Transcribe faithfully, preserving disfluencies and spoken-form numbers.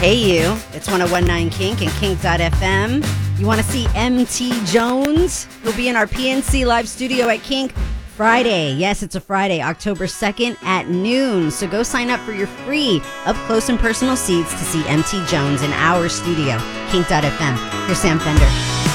Hey you, it's one oh one point nine Kink and kink dot f m. You want to see M T Jones? He'll be in our P N C live studio at Kink Friday. Yes, it's a Friday, October second at noon. So go sign up for your free up close and personal seats to see M T Jones in our studio, kink dot f m. Here's Sam Fender.